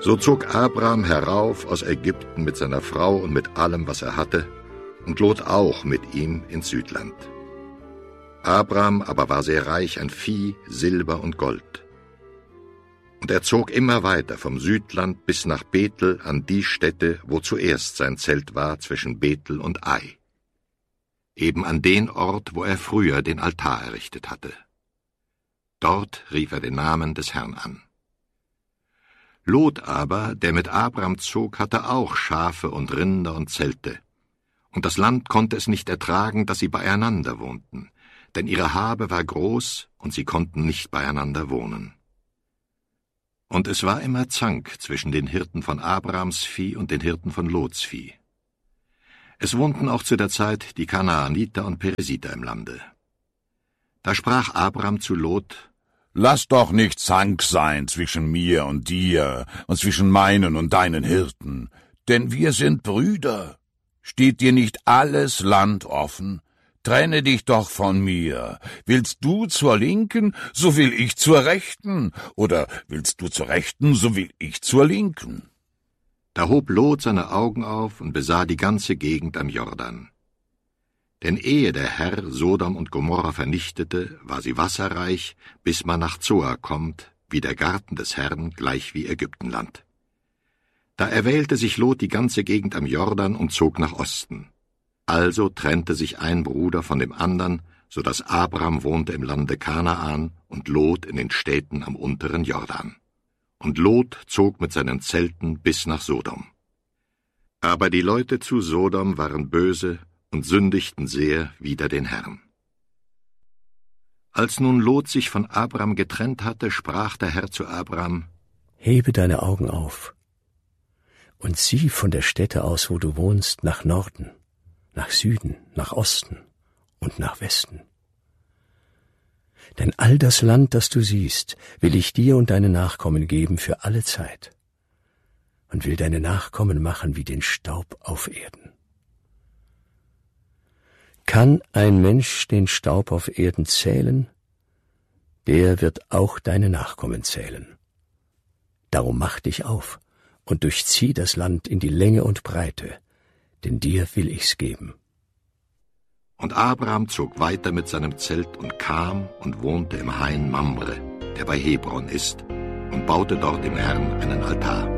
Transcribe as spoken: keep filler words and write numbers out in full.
So zog Abram herauf aus Ägypten mit seiner Frau und mit allem, was er hatte, und Lot auch mit ihm ins Südland. Abram aber war sehr reich an Vieh, Silber und Gold. Und er zog immer weiter vom Südland bis nach Bethel an die Stätte, wo zuerst sein Zelt war zwischen Bethel und Ai, eben an den Ort, wo er früher den Altar errichtet hatte. Dort rief er den Namen des Herrn an. Lot aber, der mit Abram zog, hatte auch Schafe und Rinder und Zelte, und das Land konnte es nicht ertragen, dass sie beieinander wohnten, denn ihre Habe war groß, und sie konnten nicht beieinander wohnen. Und es war immer Zank zwischen den Hirten von Abrams Vieh und den Hirten von Lots Vieh. Es wohnten auch zu der Zeit die Kanaaniter und Peresiter im Lande. Da sprach Abram zu Lot: Lass doch nicht Zank sein zwischen mir und dir und zwischen meinen und deinen Hirten, denn wir sind Brüder. Steht dir nicht alles Land offen? Trenne dich doch von mir. Willst du zur Linken, so will ich zur Rechten, oder willst du zur Rechten, so will ich zur Linken. Da hob Lot seine Augen auf und besah die ganze Gegend am Jordan. Denn ehe der Herr Sodom und Gomorra vernichtete, war sie wasserreich, bis man nach Zoar kommt, wie der Garten des Herrn, gleich wie Ägyptenland. Da erwählte sich Lot die ganze Gegend am Jordan und zog nach Osten. Also trennte sich ein Bruder von dem andern, so dass Abram wohnte im Lande Kanaan und Lot in den Städten am unteren Jordan. Und Lot zog mit seinen Zelten bis nach Sodom. Aber die Leute zu Sodom waren böse und sündigten sehr wider den Herrn. Als nun Lot sich von Abram getrennt hatte, sprach der Herr zu Abram: Hebe deine Augen auf und sieh von der Stätte aus, wo du wohnst, nach Norden, nach Süden, nach Osten und nach Westen. Denn all das Land, das du siehst, will ich dir und deine Nachkommen geben für alle Zeit und will deine Nachkommen machen wie den Staub auf Erden. Kann ein Mensch den Staub auf Erden zählen? Der wird auch deine Nachkommen zählen. Darum mach dich auf und durchzieh das Land in die Länge und Breite, denn dir will ich's geben. Und Abram zog weiter mit seinem Zelt und kam und wohnte im Hain Mamre, der bei Hebron ist, und baute dort dem Herrn einen Altar.